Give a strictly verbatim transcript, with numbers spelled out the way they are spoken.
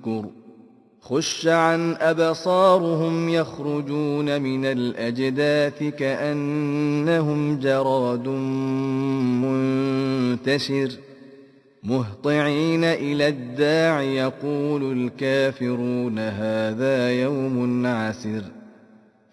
يذكر خش عن أبصارهم يخرجون من الأجداث كأنهم جراد منتشر مهطعين إلى الداع يقول الكافرون هذا يوم عسر